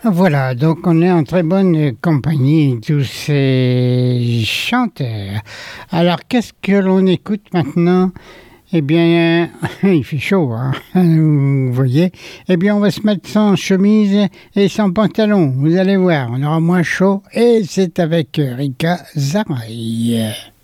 Voilà, donc on est en très bonne compagnie, tous ces chanteurs. Alors, qu'est-ce que l'on écoute maintenant? Eh bien, il fait chaud, hein, vous voyez. Eh bien, on va se mettre sans chemise et sans pantalon. Vous allez voir, on aura moins chaud. Et c'est avec Rika Zaraï.